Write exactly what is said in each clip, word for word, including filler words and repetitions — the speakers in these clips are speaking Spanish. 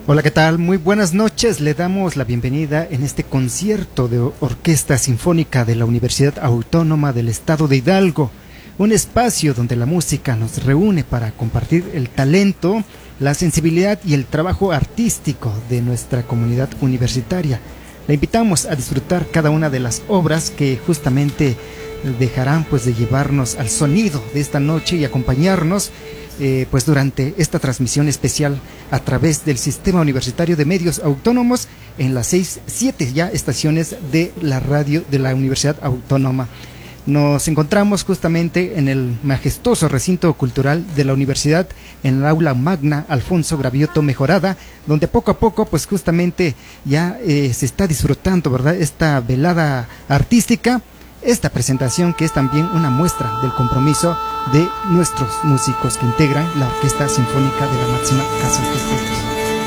Hola, ¿qué tal? Muy buenas noches. Le damos la bienvenida en este concierto de Orquesta Sinfónica de la Universidad Autónoma del Estado de Hidalgo, un espacio donde la música nos reúne para compartir el talento, la sensibilidad y el trabajo artístico de nuestra comunidad universitaria. Le invitamos a disfrutar cada una de las obras que justamente dejarán pues de llevarnos al sonido de esta noche y acompañarnos Eh, pues durante esta transmisión especial a través del Sistema Universitario de Medios Autónomos en las seis, siete ya estaciones de la radio de la Universidad Autónoma. Nos encontramos justamente en el majestuoso recinto cultural de la universidad, en el aula magna Alfonso Gravioto Mejorada, donde poco a poco pues justamente ya eh, se está disfrutando, ¿verdad?, esta velada artística, esta presentación que es también una muestra del compromiso de nuestros músicos que integran la Orquesta Sinfónica de la máxima casa de estudios.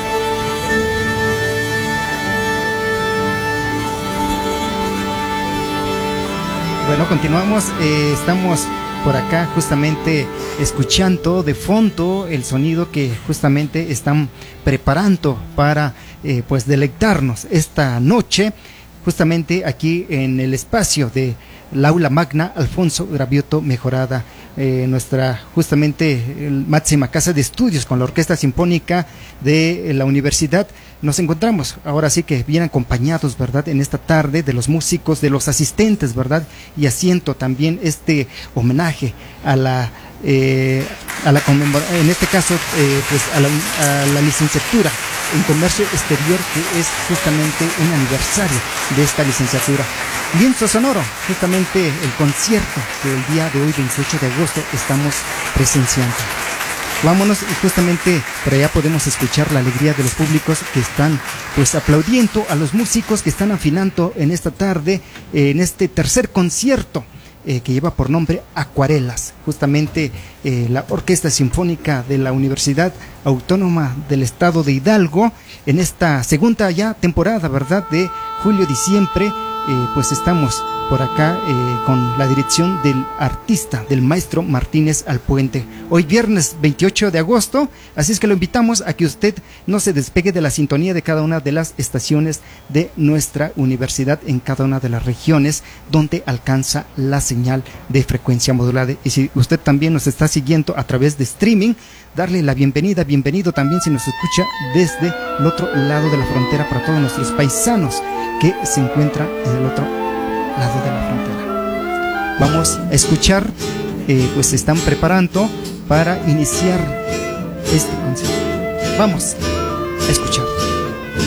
Bueno, continuamos, eh, estamos por acá justamente escuchando de fondo el sonido que justamente están preparando para eh, pues deleitarnos esta noche, justamente aquí en el espacio de la aula magna Alfonso Gravioto Mejorada, eh, nuestra justamente máxima casa de estudios con la Orquesta Sinfónica de la universidad. Nos encontramos ahora sí que bien acompañados, ¿verdad?, en esta tarde de los músicos, de los asistentes, ¿verdad?, y haciendo también este homenaje a la eh, a la conmemoración, en este caso eh, pues a la, a la licenciatura en comercio exterior, que es justamente un aniversario de esta licenciatura. Lienzo sonoro, justamente el concierto que el día de hoy, veintiocho de agosto, estamos presenciando. Vámonos, y justamente por allá podemos escuchar la alegría de los públicos que están pues aplaudiendo a los músicos que están afinando en esta tarde, eh, en este tercer concierto eh, que lleva por nombre Acuarelas. Justamente eh, la Orquesta Sinfónica de la Universidad Autónoma del Estado de Hidalgo, en esta segunda ya temporada, ¿verdad?, de julio-diciembre, eh, pues estamos por acá eh, con la dirección del artista, del maestro Martínez Alpuente. Hoy viernes veintiocho de agosto, así es que lo invitamos a que usted no se despegue de la sintonía de cada una de las estaciones de nuestra universidad en cada una de las regiones donde alcanza la señal de frecuencia modulada. Y si usted también nos está siguiendo a través de streaming, darle la bienvenida, bienvenido también si nos escucha desde el otro lado de la frontera, para todos nuestros paisanos que se encuentran en el otro lado de la frontera. Vamos a escuchar, eh, pues se están preparando para iniciar este concierto. Vamos a escuchar.